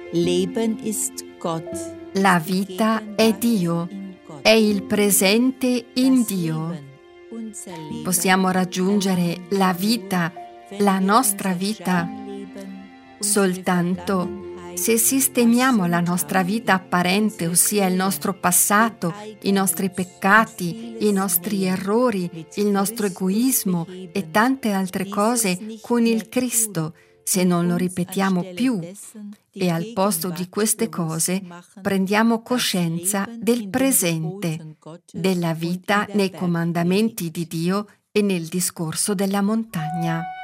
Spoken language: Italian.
Leben ist Gott. La vita è Dio, è il presente in Dio. Possiamo raggiungere la vita, la nostra vita, soltanto se sistemiamo la nostra vita apparente, ossia il nostro passato, i nostri peccati, i nostri errori, il nostro egoismo e tante altre cose con il Cristo, se non lo ripetiamo più. E al posto di queste cose prendiamo coscienza del presente, della vita nei comandamenti di Dio e nel discorso della montagna.